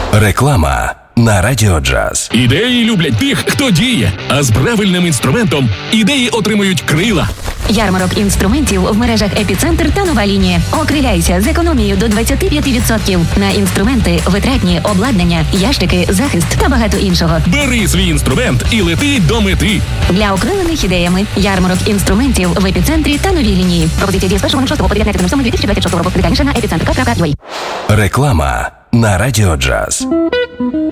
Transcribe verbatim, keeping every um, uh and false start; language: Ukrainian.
Реклама на Радіо Джаз. Ідеї люблять тих, хто діє, а з правильним інструментом ідеї отримують крила. Ярмарок інструментів в мережах «Епіцентр» та «Нова лінія». Окриляйся з економією до двадцять п'ять відсотків на інструменти, витратні, обладнання, ящики, захист та багато іншого. Бери свій інструмент і лети до мети. Для окрилених ідеями ярмарок інструментів в «Епіцентрі» та «Новій лінії». Пропозиція діє з першого шостого по дев'ятнадцяте сьомого дві тисячі двадцять шостого року. Детальніше на епіцентр крапка ю а. Реклама на Радіо Джаз.